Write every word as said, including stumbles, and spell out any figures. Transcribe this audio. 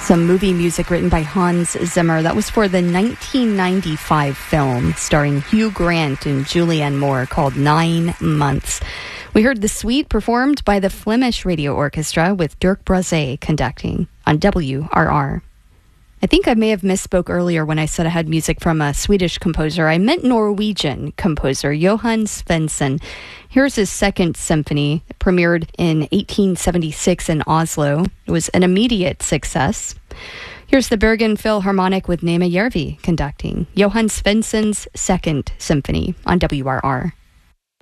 Some movie music written by Hans Zimmer. That was for the nineteen ninety-five film starring Hugh Grant and Julianne Moore called Nine Months. We heard The Suite performed by the Flemish Radio Orchestra with Dirk Brazé conducting on W R R. I think I may have misspoke earlier when I said I had music from a Swedish composer. I meant Norwegian composer Johan Svensson. Here's his second symphony. It premiered in eighteen seventy-six in Oslo. It was an immediate success. Here's the Bergen Philharmonic with Nema Järvi conducting Johan Svensson's second symphony on W R R.